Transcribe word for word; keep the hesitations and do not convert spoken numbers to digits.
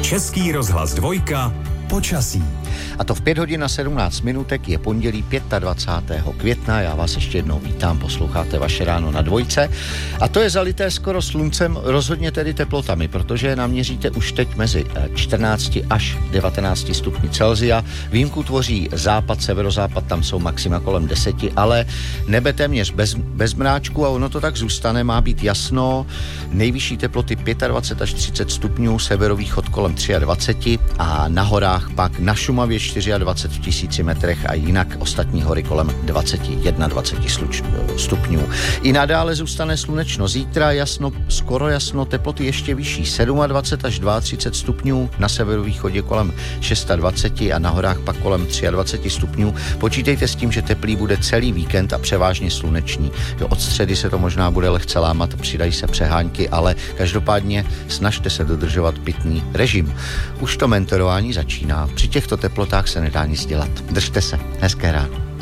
Český rozhlas dvojka. Počasí. A to v pět hodin a sedmnáct minutek je pondělí dvacátého pátého května. Já vás ještě jednou vítám, posloucháte vaše ráno na dvojce. A to je zalité skoro sluncem, rozhodně tedy teplotami, protože naměříte už teď mezi čtrnácti až devatenácti stupni Celsia. Výjimku tvoří západ, severozápad, tam jsou maxima kolem deseti, ale nebe téměř bez, bez mráčku a ono to tak zůstane, má být jasno. Nejvyšší teploty dvacet pět až třicet stupňů, severovýchod kolem dvacet tři a na horách pak na Šumavě dvacet čtyři v tisíci metrech a jinak ostatní hory kolem dvacet jedna dvacet stupňů. I nadále zůstane slunečno. Zítra jasno, skoro jasno, teploty ještě vyšší, dvacet sedm až třicet dva stupňů, na severovýchodě kolem dvacet šest a na horách pak kolem dvacet tři stupňů. Počítejte s tím, že teplý bude celý víkend a převážně sluneční. Jo, od středy se to možná bude lehce lámat, přidají se přehánky, ale každopádně snažte se dodržovat pitný režim. Už to mentorování začíná. Při těchto teplotách se nedá nic dělat. Držte se. Hezké ráno.